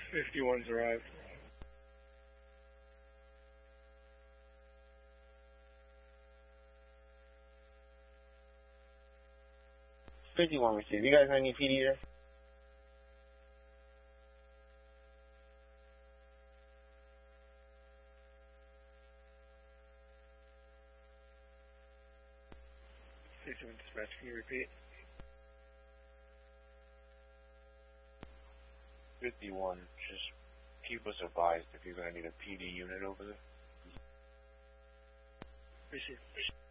51's arrived. Received. You guys have any PD there? Dispatch, can you repeat? 51, just keep us advised if you're going to need a PD unit over there. Received.